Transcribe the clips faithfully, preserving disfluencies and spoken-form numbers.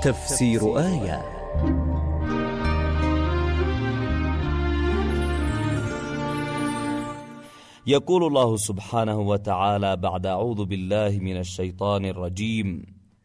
تفسير آية. يقول الله سبحانه وتعالى بعد أعوذ بالله من الشيطان الرجيم: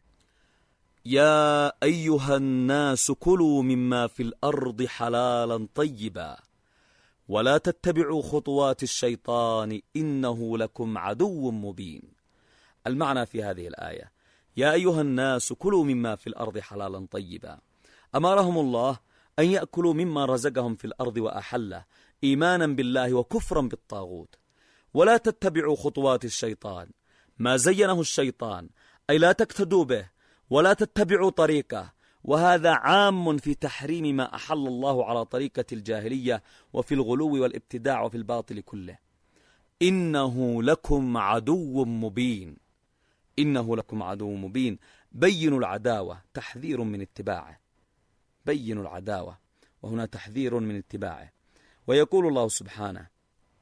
يا أيها الناس كلوا مما في الأرض حلالا طيبا ولا تتبعوا خطوات الشيطان إنه لكم عدو مبين. المعنى في هذه الآية: يا أيها الناس كلوا مما في الأرض حلالا طيبا. أمرهم الله أن يأكلوا مما رزقهم في الأرض وأحله إيمانا بالله وكفرا بالطاغوت. ولا تتبعوا خطوات الشيطان، ما زينه الشيطان، أي لا تقتدوا به ولا تتبعوا طريقه، وهذا عام في تحريم ما أحل الله على طريقة الجاهلية وفي الغلو والابتداع وفي الباطل كله. إنه لكم عدو مبين. إنه لكم عدو مبين. بينوا العداوة، تحذير من اتباعه. بينوا العداوة، وهنا تحذير من اتباعه. ويقول الله سبحانه: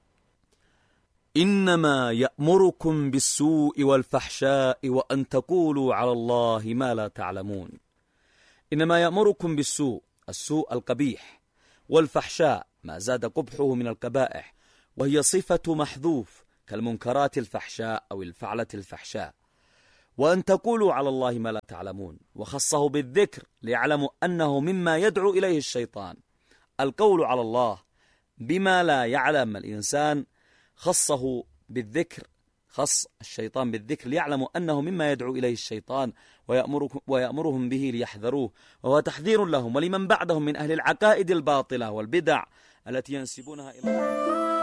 إنما يأمركم بالسوء والفحشاء وأن تقولوا على الله ما لا تعلمون. إنما يأمركم بالسوء، السوء القبيح، والفحشاء ما زاد قبحه من القبائح، وهي صفة محذوف كالمنكرات الفحشاء أو الفعلة الفحشاء. وأن تقولوا على الله ما لا تعلمون، وخصه بالذكر ليعلموا أنه مما يدعو إليه الشيطان. القول على الله بما لا يعلم الإنسان خصه بالذكر، خص الشيطان بالذكر ليعلموا أنه مما يدعو إليه الشيطان ويأمرهم به ليحذروه، وهو تحذير لهم ولمن بعدهم من أهل العقائد الباطلة والبدع التي ينسبونها إلى.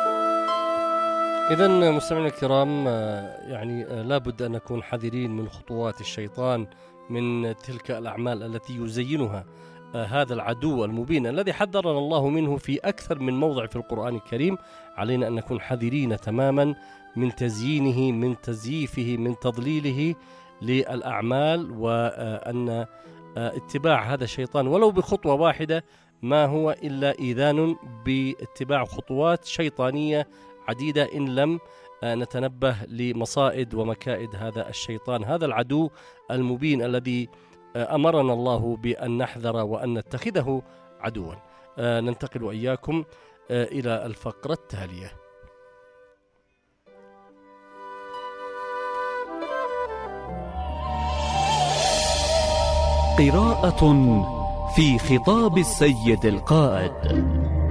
إذن مستمعينا الكرام، يعني لابد أن نكون حذرين من خطوات الشيطان، من تلك الأعمال التي يزينها هذا العدو المبين الذي حذرنا الله منه في أكثر من موضع في القرآن الكريم. علينا أن نكون حذرين تماما من تزيينه، من تزييفه، من تضليله للأعمال، وأن اتباع هذا الشيطان ولو بخطوة واحدة ما هو إلا إيذان باتباع خطوات شيطانية عديدة إن لم نتنبه لمصائد ومكائد هذا الشيطان، هذا العدو المبين الذي أمرنا الله بأن نحذر وأن نتخذه عدوا. ننتقل وإياكم إلى الفقرة التالية. قراءة في خطاب السيد القائد.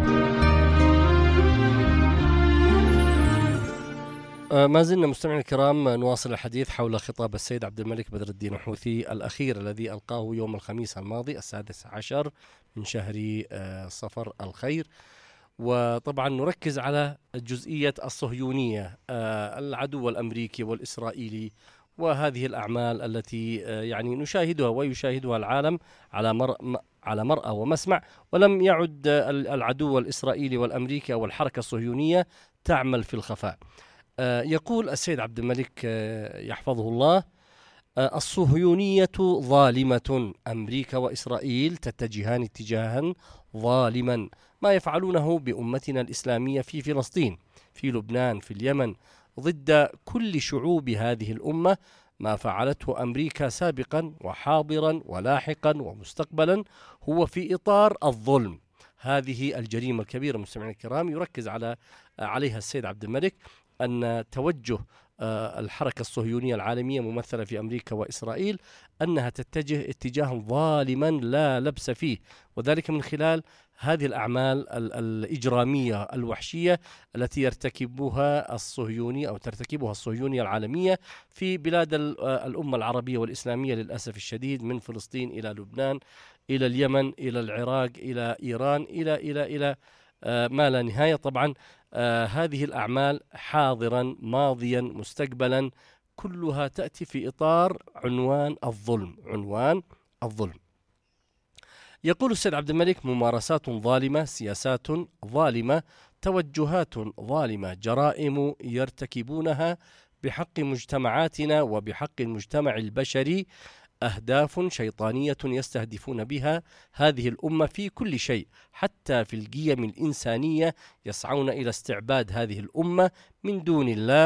ما زلنا مستمعينا الكرام نواصل الحديث حول خطاب السيد عبد الملك بدر الدين الحوثي الأخير الذي ألقاه يوم الخميس الماضي السادس عشر من شهر صفر الخير. وطبعا نركز على جزئية الصهيونية، العدو الأمريكي والإسرائيلي، وهذه الأعمال التي يعني نشاهدها ويشاهدها العالم على مرء على مرأى ومسمع، ولم يعد العدو الإسرائيلي والأمريكي أو الحركة الصهيونية تعمل في الخفاء. يقول السيد عبد الملك يحفظه الله: الصهيونية ظالمة، أمريكا وإسرائيل تتجهان اتجاها ظالما، ما يفعلونه بأمتنا الإسلامية في فلسطين، في لبنان، في اليمن، ضد كل شعوب هذه الأمة، ما فعلته أمريكا سابقا وحاضرا ولاحقا ومستقبلا هو في إطار الظلم. هذه الجريمة الكبيرة مستمعينا الكرام يركز على عليها السيد عبد الملك، أن توجه الحركة الصهيونية العالمية ممثلة في أمريكا وإسرائيل أنها تتجه اتجاها ظالما لا لبس فيه، وذلك من خلال هذه الأعمال الإجرامية الوحشية التي يرتكبها الصهيوني أو ترتكبها الصهيونية العالمية في بلاد الأمة العربية والإسلامية للأسف الشديد، من فلسطين إلى لبنان إلى اليمن إلى العراق إلى إيران إلى إلى إلى ما لا نهاية. طبعا آه هذه الأعمال حاضرا ماضيا مستقبلا كلها تأتي في إطار عنوان الظلم، عنوان الظلم. يقول السيد عبد الملك: ممارسات ظالمة، سياسات ظالمة، توجهات ظالمة، جرائم يرتكبونها بحق مجتمعاتنا وبحق المجتمع البشري، أهداف شيطانية يستهدفون بها هذه الأمة في كل شيء، حتى في القيم الإنسانية يسعون إلى استعباد هذه الأمة من دون الله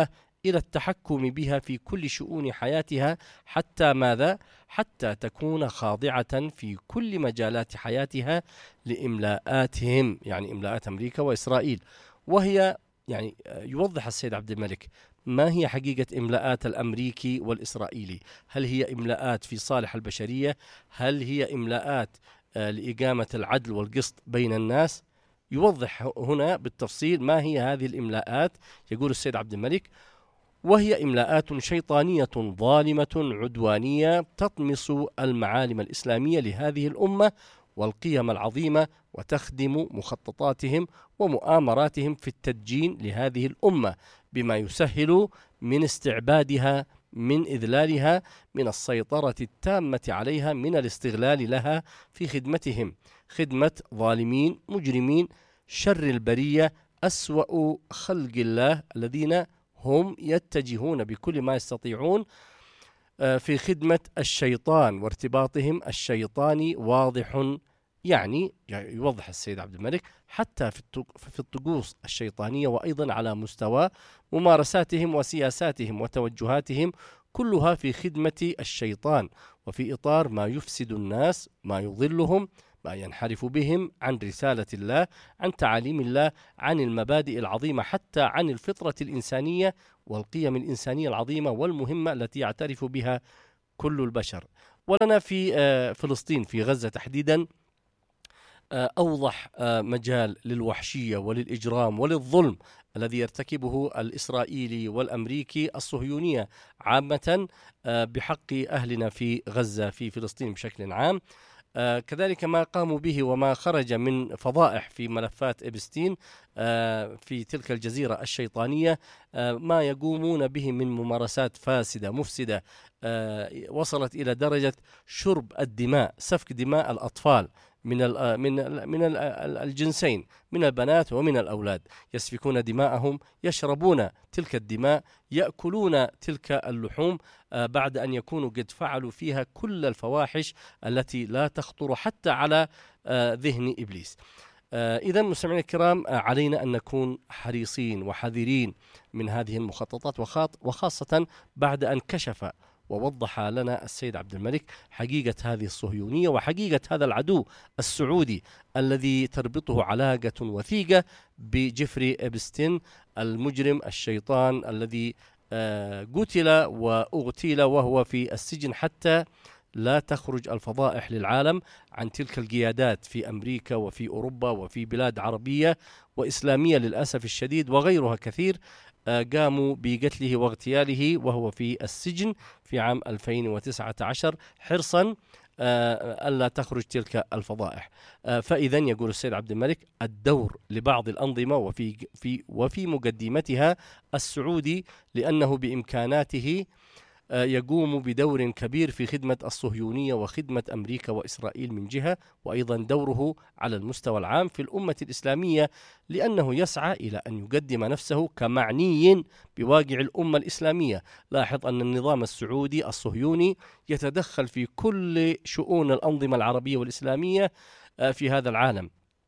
إلى التحكم بها في كل شؤون حياتها، حتى ماذا؟ حتى تكون خاضعة في كل مجالات حياتها لإملاءاتهم، يعني إملاءات أمريكا وإسرائيل. وهي يعني يوضح السيد عبد الملك ما هي حقيقة إملاءات الأمريكي والإسرائيلي. هل هي إملاءات في صالح البشرية؟ هل هي إملاءات لإقامة العدل والقسط بين الناس؟ يوضح هنا بالتفصيل ما هي هذه الإملاءات. يقول السيد عبد الملك: وهي إملاءات شيطانية ظالمة عدوانية تطمس المعالم الإسلامية لهذه الأمة والقيم العظيمة، وتخدم مخططاتهم ومؤامراتهم في التدجين لهذه الأمة بما يسهل من استعبادها، من إذلالها، من السيطرة التامة عليها، من الاستغلال لها في خدمتهم، خدمة ظالمين مجرمين شر البرية أسوأ خلق الله، الذين هم يتجهون بكل ما يستطيعون في خدمة الشيطان، وارتباطهم الشيطاني واضح. يعني يوضح السيد عبد الملك حتى في الطقوس الشيطانية، وأيضا على مستوى ممارساتهم وسياساتهم وتوجهاتهم، كلها في خدمة الشيطان، وفي إطار ما يفسد الناس، ما يضلهم، ما ينحرف بهم عن رسالة الله، عن تعاليم الله، عن المبادئ العظيمة، حتى عن الفطرة الإنسانية والقيم الإنسانية العظيمة والمهمة التي يعترف بها كل البشر. ولنا في فلسطين، في غزة تحديدا، أوضح مجال للوحشية وللإجرام وللظلم الذي يرتكبه الإسرائيلي والأمريكي الصهيونية عامة بحق أهلنا في غزة، في فلسطين بشكل عام. آه كذلك ما قاموا به وما خرج من فضائح في ملفات إبستين آه في تلك الجزيرة الشيطانية، آه ما يقومون به من ممارسات فاسدة مفسدة آه وصلت إلى درجة شرب الدماء، سفك دماء الأطفال من ال من ال من ال الجنسين، من البنات ومن الأولاد، يسفكون دماءهم، يشربون تلك الدماء، يأكلون تلك اللحوم بعد أن يكونوا قد فعلوا فيها كل الفواحش التي لا تخطر حتى على ذهن إبليس. إذا مستمعينا الكرام، علينا أن نكون حريصين وحذرين من هذه المخططات، وخاصة بعد أن كشف ووضح لنا السيد عبد الملك حقيقة هذه الصهيونية وحقيقة هذا العدو السعودي الذي تربطه علاقة وثيقة بجيفري إبستين المجرم الشيطان الذي قتل وأغتيل وهو في السجن حتى لا تخرج الفضائح للعالم عن تلك القيادات في أمريكا وفي أوروبا وفي بلاد عربية وإسلامية للأسف الشديد وغيرها كثير، قاموا بقتله واغتياله وهو في السجن في عام ألفين وتسعة عشر حرصا ألا تخرج تلك الفضائح. فإذا يقول السيد عبد الملك الدور لبعض الأنظمة وفي في وفي مقدمتها السعودي، لأنه بإمكاناته يقوم بدور كبير في خدمة الصهيونية وخدمة أمريكا وإسرائيل من جهة، وأيضا دوره على المستوى العام في الأمة الإسلامية، لأنه يسعى إلى أن يقدم نفسه كمعني بواقع الأمة الإسلامية. لاحظ أن النظام السعودي الصهيوني يتدخل في كل شؤون الأنظمة العربية والإسلامية في هذا العالم،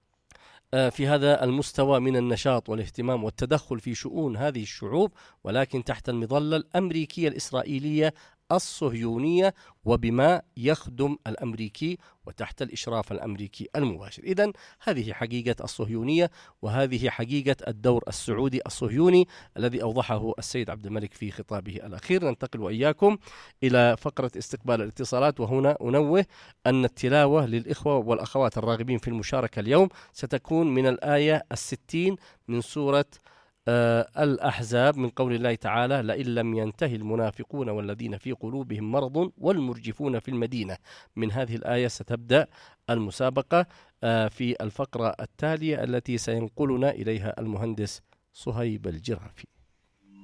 في هذا المستوى من النشاط والاهتمام والتدخل في شؤون هذه الشعوب، ولكن تحت المظلة الأمريكية الإسرائيلية الصهيونية وبما يخدم الأمريكي وتحت الإشراف الأمريكي المباشر. إذن هذه حقيقة الصهيونية، وهذه حقيقة الدور السعودي الصهيوني الذي أوضحه السيد عبد الملك في خطابه الأخير. ننتقل وإياكم إلى فقرة استقبال الاتصالات، وهنا أنوه أن التلاوة للإخوة والأخوات الراغبين في المشاركة اليوم ستكون من الآية الستين من سورة آه الأحزاب، من قول الله تعالى: لئن لم ينتهي المنافقون والذين في قلوبهم مرض والمرجفون في المدينة. من هذه الآية ستبدأ المسابقة آه في الفقرة التالية التي سينقلنا إليها المهندس صهيب الجرافي.